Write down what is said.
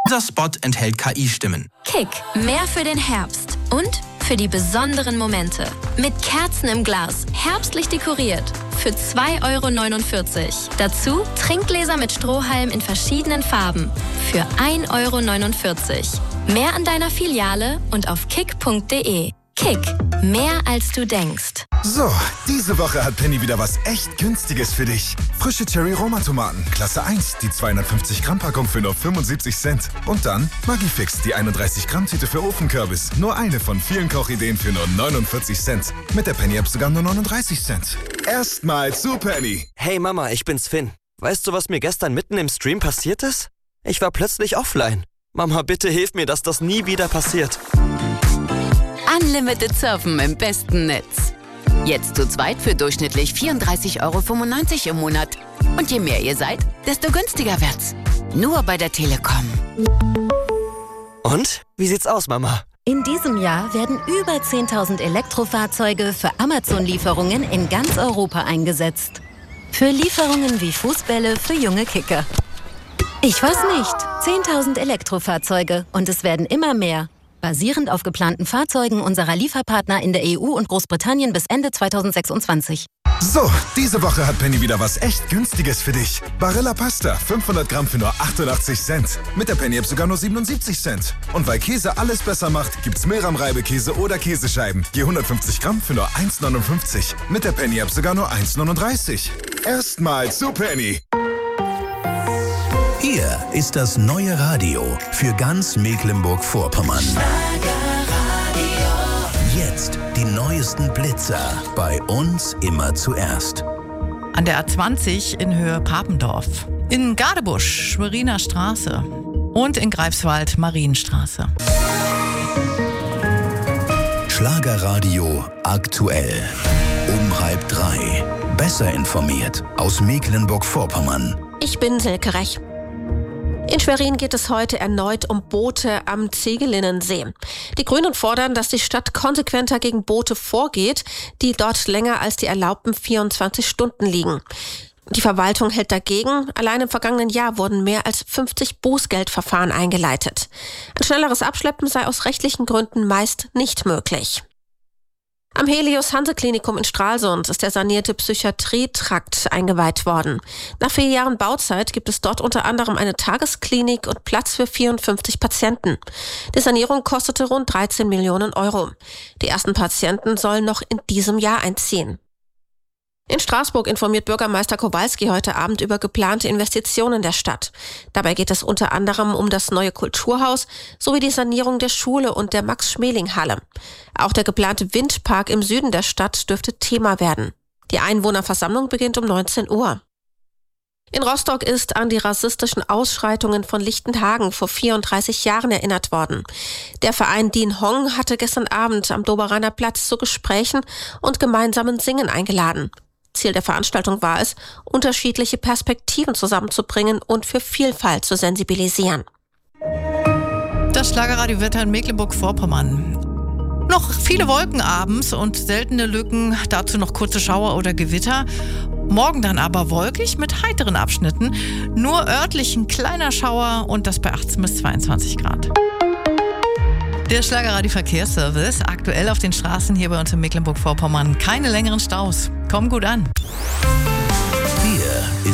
Dieser Spot enthält KI-Stimmen. Kick, mehr für den Herbst und für die besonderen Momente. Mit Kerzen im Glas, herbstlich dekoriert. Für 2,49 €. Dazu Trinkgläser mit Strohhalm in verschiedenen Farben. Für 1,49 €. Mehr an deiner Filiale und auf kick.de. Kick, mehr als du denkst. So, diese Woche hat Penny wieder was echt Günstiges für dich. Frische Cherry-Roma-Tomaten, Klasse 1, die 250-Gramm-Packung für nur 75 Cent. Und dann Maggi-Fix, die 31-Gramm-Tüte für Ofenkürbis. Nur eine von vielen Kochideen für nur 49 Cent. Mit der Penny-App sogar nur 39 Cent. Erstmal zu Penny. Hey Mama, ich bin's Finn. Weißt du, was mir gestern mitten im Stream passiert ist? Ich war plötzlich offline. Mama, bitte hilf mir, dass das nie wieder passiert. Unlimited Surfen im besten Netz. Jetzt zu zweit für durchschnittlich 34,95 € im Monat. Und je mehr ihr seid, desto günstiger wird's. Nur bei der Telekom. Und? Wie sieht's aus, Mama? In diesem Jahr werden über 10.000 Elektrofahrzeuge für Amazon-Lieferungen in ganz Europa eingesetzt. Für Lieferungen wie Fußbälle für junge Kicker. Ich weiß nicht. 10.000 Elektrofahrzeuge und es werden immer mehr. Basierend auf geplanten Fahrzeugen unserer Lieferpartner in der EU und Großbritannien bis Ende 2026. So, diese Woche hat Penny wieder was echt Günstiges für dich. Barilla Pasta, 500 Gramm für nur 88 Cent. Mit der Penny-App sogar nur 77 Cent. Und weil Käse alles besser macht, gibt's Milram-Reibekäse oder Käsescheiben. Je 150 Gramm für nur 1,59. Mit der Penny-App sogar nur 1,39. Erstmal zu Penny. Hier ist das neue Radio für ganz Mecklenburg-Vorpommern. Jetzt die neuesten Blitzer. Bei uns immer zuerst. An der A20 in Höhe Papendorf. In Gadebusch, Schweriner Straße. Und in Greifswald, Marienstraße. Schlagerradio aktuell. Um 2:30. Besser informiert aus Mecklenburg-Vorpommern. Ich bin Silke Rech. In Schwerin geht es heute erneut um Boote am Ziegelinensee. Die Grünen fordern, dass die Stadt konsequenter gegen Boote vorgeht, die dort länger als die erlaubten 24 Stunden liegen. Die Verwaltung hält dagegen. Allein im vergangenen Jahr wurden mehr als 50 Bußgeldverfahren eingeleitet. Ein schnelleres Abschleppen sei aus rechtlichen Gründen meist nicht möglich. Am Helios-Hanse-Klinikum in Stralsund ist der sanierte Psychiatrietrakt eingeweiht worden. Nach 4 Jahren Bauzeit gibt es dort unter anderem eine Tagesklinik und Platz für 54 Patienten. Die Sanierung kostete rund 13 Millionen €. Die ersten Patienten sollen noch in diesem Jahr einziehen. In Straßburg informiert Bürgermeister Kowalski heute Abend über geplante Investitionen der Stadt. Dabei geht es unter anderem um das neue Kulturhaus sowie die Sanierung der Schule und der Max-Schmeling-Halle. Auch der geplante Windpark im Süden der Stadt dürfte Thema werden. Die Einwohnerversammlung beginnt um 19 Uhr. In Rostock ist an die rassistischen Ausschreitungen von Lichtenhagen vor 34 Jahren erinnert worden. Der Verein Din Hong hatte gestern Abend am Doberaner Platz zu Gesprächen und gemeinsamen Singen eingeladen. Ziel der Veranstaltung war es, unterschiedliche Perspektiven zusammenzubringen und für Vielfalt zu sensibilisieren. Das Schlagerradio-Wetter in Mecklenburg-Vorpommern. Noch viele Wolken abends und seltene Lücken, dazu noch kurze Schauer oder Gewitter. Morgen dann aber wolkig mit heiteren Abschnitten. Nur örtlich ein kleiner Schauer und das bei 18 bis 22 Grad. Der Schlagerradio-Verkehrsservice. Aktuell auf den Straßen hier bei uns in Mecklenburg-Vorpommern keine längeren Staus. Kommen gut an.